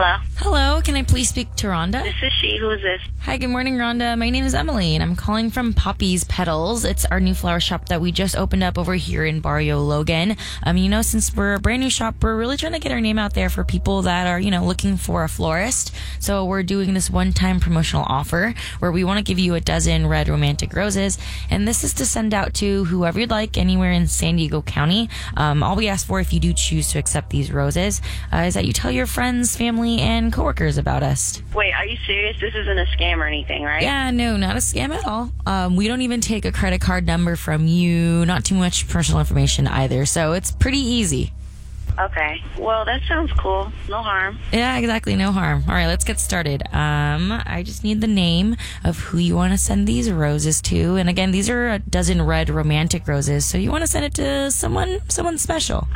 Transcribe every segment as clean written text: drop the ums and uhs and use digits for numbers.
Hello. Hello, can I please speak to Rhonda? This is she. Who is this? Hi, good morning, Rhonda. My name is Emily, and I'm calling from Poppy's Petals. It's our new flower shop that we just opened up over here in Barrio Logan. Since we're a brand new shop, we're really trying to get our name out there for people that are, looking for a florist. So we're doing this one-time promotional offer where we want to give you a dozen red romantic roses, and this is to send out to whoever you'd like anywhere in San Diego County. All we ask for, if you do choose to accept these roses, is that you tell your friends, family, and coworkers about us. Wait, are you serious? This isn't a scam or anything, right? Yeah, no, not a scam at all. We don't even take a credit card number from you, not too much personal information either, so it's pretty easy. Okay. Well, that sounds cool. No harm. Yeah, exactly, no harm. All right, let's get started. I just need the name of who you want to send these roses to, and again, these are a dozen red romantic roses, so you want to send it to someone special.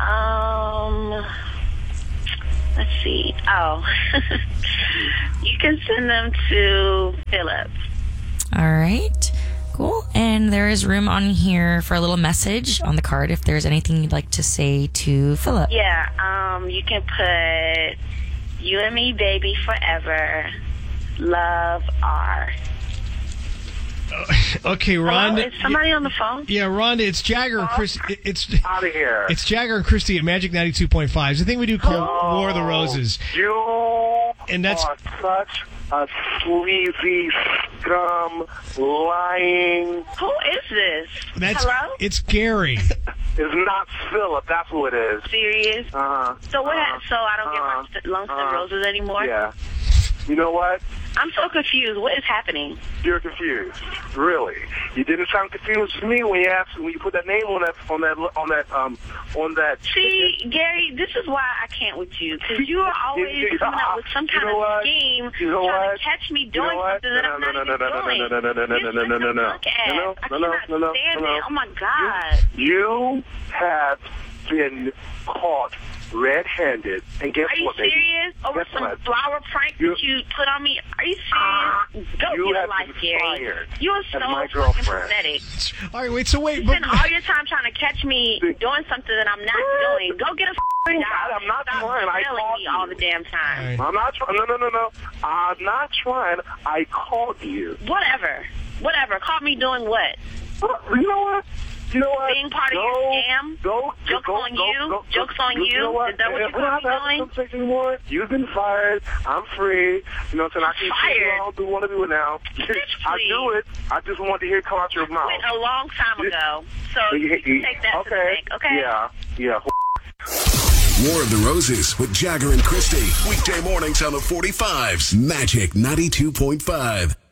Let's see. Oh, you can send them to Philip. All right, cool. And there is room on here for a little message on the card if there's anything you'd like to say to Philip. Yeah, you can put, "You and me, baby, forever. Love, R." Okay, Rhonda. Hello? Is somebody on the phone? Yeah, Rhonda, it's Jagger and Christy. It's out of here. It's Jagger and Christy at Magic 92.5. It's a thing we do called War of the Roses. You And that's are such a sleazy, scum, lying. Who is this? That's Hello? It's Gary. It's not Philip. That's who it is. Serious? So what? So I don't get my lumps and roses anymore? Yeah. You know what? I'm so confused. What is happening? You're confused. Really? You didn't sound confused to me when you put that name on that. See, Gary, this is why I can't with you, because you are always coming up with some kind of scheme trying to catch me doing something that I'm not even doing. I cannot stand it. Oh my God. You have been caught red-handed, and guess what, baby? Are you serious? Over some flower prank that you put on me? Are you serious? Go get a life, Gary. You are so fucking pathetic. All right, wait. You spend all your time trying to catch me doing something that I'm not doing. Go get a job. I'm not trying. I called you all the damn time. Right. I'm not trying. No. I'm not trying. I called you. Whatever. Caught me doing what? You know what? Being part of your scam? Jokes on you? You know what? Is that what you're doing? Anymore. You've been fired. I'm free. You know what I'm saying? I can fired? I don't do want to do it now. I do it. I just want to hear it come out your mouth. Quit a long time ago. So you can take that to the bank, okay? Yeah. War of the Roses with Jagger and Christy. Weekday mornings on the 45s. Magic 92.5.